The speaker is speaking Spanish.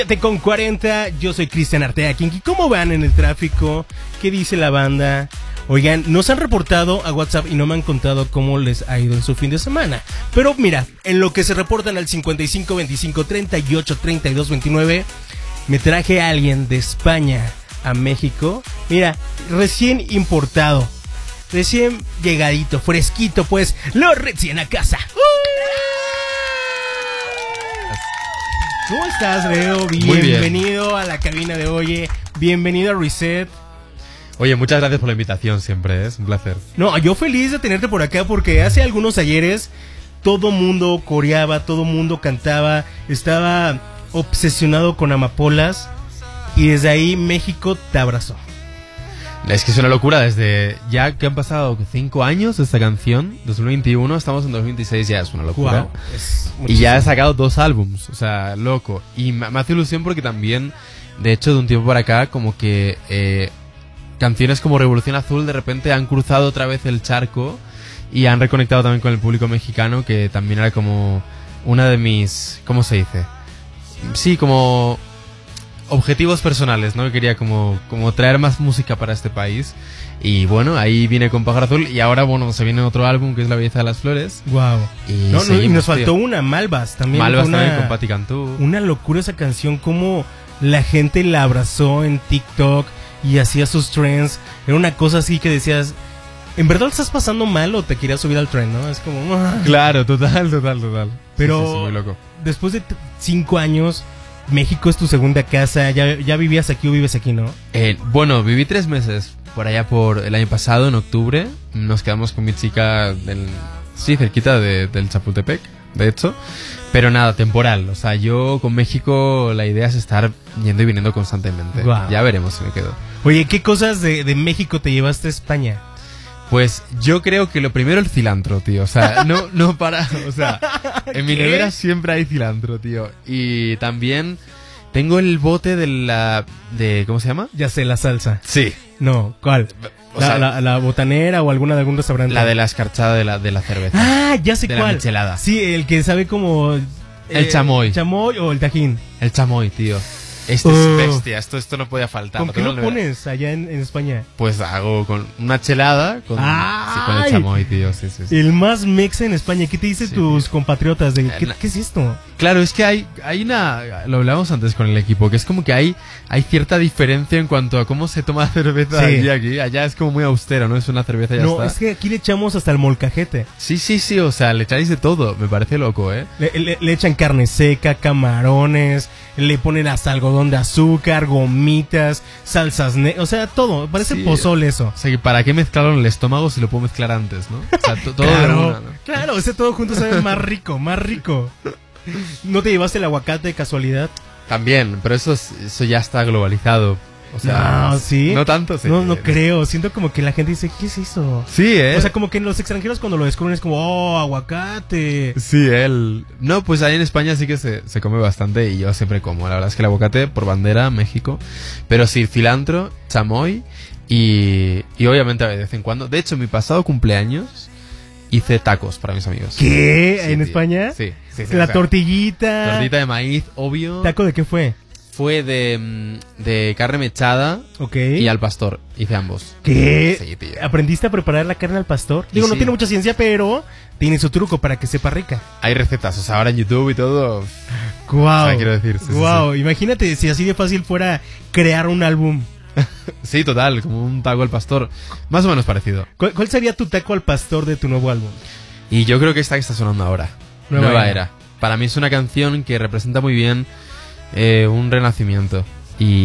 Con 40, yo soy Cristian Artea Kinky. ¿Cómo van en el tráfico? ¿Qué dice la banda? Oigan, nos han reportado a WhatsApp y no me han contado cómo les ha ido en su fin de semana. Pero mira, en lo que se reportan al 55 25 38 32 29, me traje a alguien de España a México. Mira, recién importado, recién llegadito, fresquito, pues, lo recién a casa. ¿Cómo estás, Leo? Bienvenido a la cabina de Oye. Bienvenido a Reset. Oye, muchas gracias por la invitación siempre, es un placer. No, yo feliz de tenerte por acá porque hace algunos ayeres todo mundo coreaba, todo mundo cantaba, estaba obsesionado con amapolas y desde ahí México te abrazó. Es que es una locura desde ya que han pasado 5 años de esta canción, 2021, estamos en 2026, ya es una locura. Wow, es y ya he sacado 2 álbums, o sea, loco. Y me hace ilusión porque también, de hecho, de un tiempo para acá, como que canciones como Revolución Azul de repente han cruzado otra vez el charco y han reconectado también con el público mexicano, que también era como una de mis, ¿cómo se dice? Sí, como objetivos personales, ¿no? Que quería como traer más música para este país. Y bueno, ahí viene con Pájaro Azul. Y ahora, bueno, se viene otro álbum que es La Belleza de las Flores. Wow. Y, y nos faltó una, Malvas también. Malvas también con Patti Cantú. Una locura esa canción, como la gente la abrazó en TikTok y hacía sus trends. Era una cosa así que decías, ¿en verdad estás pasando mal o te querías subir al tren, no? Es como... Claro, total. Pero sí, muy loco. Después de 5 años... México es tu segunda casa, ya vivías aquí o vives aquí, ¿no? Bueno, viví 3 meses por allá por el año pasado, en octubre. Nos quedamos con mi chica cerquita del Chapultepec, de hecho. Pero nada, temporal. O sea, yo con México la idea es estar yendo y viniendo constantemente. Wow. Ya veremos si me quedo. Oye, ¿qué cosas de México te llevaste a España? Pues yo creo que lo primero el cilantro, tío. O sea, no para. O sea, en mi nevera siempre hay cilantro, tío. Y también tengo el bote de ¿cómo se llama? Ya sé, la salsa. Sí. No, ¿cuál? ¿La botanera o alguna de algún restaurante? La de la escarchada de la cerveza. Ah, ya sé de cuál. La michelada. Sí, el que sabe como... el chamoy. ¿El chamoy o el tajín? El chamoy, tío. Esto es bestia, esto no podía faltar. ¿Con qué lo pones allá en España? Pues hago con una chelada con el chamoy, tío. Sí. El más mexa en España. ¿Qué te dicen tus compatriotas? ¿Qué es esto? Claro, es que hay una... Lo hablábamos antes con el equipo, que es como que hay cierta diferencia en cuanto a cómo se toma cerveza aquí. Allá es como muy austero, ¿no? Es una cerveza y ya está. No, es que aquí le echamos hasta el molcajete. Sí, o sea, le echáis de todo. Me parece loco, ¿eh? Le echan carne seca, camarones, le ponen hasta algodón de azúcar, gomitas, salsas o sea, todo. Parece pozole eso. O sea, ¿para qué mezclarlo en el estómago si lo puedo mezclar antes, no? O sea, todo claro, de una, ¿no? Claro, ese todo junto sabe más rico. ¿No te llevaste el aguacate de casualidad? También, pero eso ya está globalizado. O sea, no, ¿sí? No tanto, sí. No creo. Siento como que la gente dice, ¿qué es eso? Sí, O sea, como que en los extranjeros cuando lo descubren es como, ¡oh, aguacate! Sí, No, pues ahí en España sí que se come bastante y yo siempre como. La verdad es que el aguacate por bandera, México. Pero sí, cilantro, chamoy y obviamente de vez en cuando. De hecho, en mi pasado cumpleaños hice tacos para mis amigos. ¿Qué? Sí, ¿En tío. España? Sí. La tortillita. Tortillita de maíz, obvio. ¿Taco de qué fue? Fue de carne mechada y al pastor. Hice ambos. ¿Qué? Sí, tío. ¿Aprendiste a preparar la carne al pastor? Digo, no tiene mucha ciencia, pero tiene su truco para que sepa rica. Hay recetas, o sea, ahora en YouTube y todo. Guau. O sea, quiero decir. Guau, imagínate si así de fácil fuera crear un álbum. Sí, total, como un taco al pastor. Más o menos parecido. ¿Cuál sería tu taco al pastor de tu nuevo álbum? Y yo creo que esta que está sonando ahora. Nueva era. Para mí es una canción que representa muy bien un renacimiento. Y